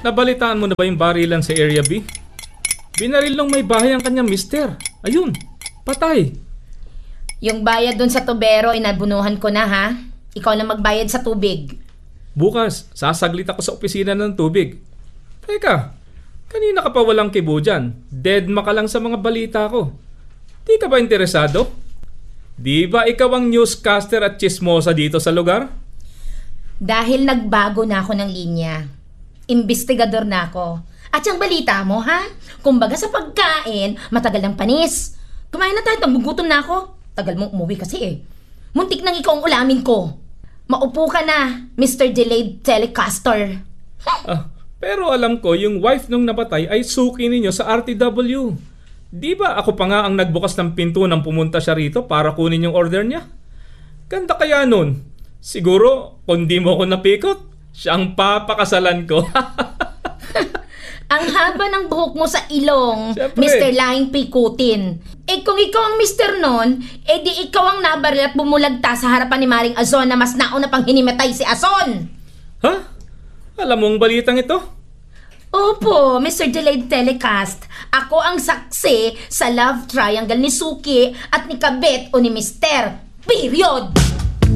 Nabalitaan mo na ba yung barilan sa Area B? Binaril ng may bahay ang kanyang mister. Ayun, patay. Yung bayad dun sa tubero, inabunuhan ko na ha. Ikaw na magbayad sa tubig. Bukas, sasaglit ako sa opisina ng tubig. Teka, kanina ka pa walang kibo dyan. Deadma ka lang sa mga balita ko. Di ka ba interesado? Di ba ikaw ang newscaster at chismosa dito sa lugar? Dahil nagbago na ako ng linya. Imbestigador na ako. At yung balita mo ha? Kumbaga sa pagkain, matagal ng panis. Kumain na tayo, nagugutom na ako. Tagal mong umuwi kasi eh. Muntik nang ikaw ang ulamin ko. Maupo ka na, Mr. Delayed Telecaster. Pero alam ko, yung wife nung napatay ay suki ninyo sa RTW. Di ba ako pa nga ang nagbukas ng pinto nang pumunta siya rito para kunin yung order niya? Ganda kaya nun. Siguro, kung di mo ako napikot, siya ang papakasalan ko. Ang haba ng buhok mo sa ilong, Siyempre. Mr. Laing Pikutin. Eh kung ikaw ang Mr. nun, eh di ikaw ang nabaril at bumulagta sa harapan ni Maring Azon na mas nauna pang hinimatay si Azon. Ha? Alam mong balitang ito? Opo, Mr. Delayed Telecast. Ako ang saksi sa love triangle ni Suki at ni Kabit o ni Mr. Period!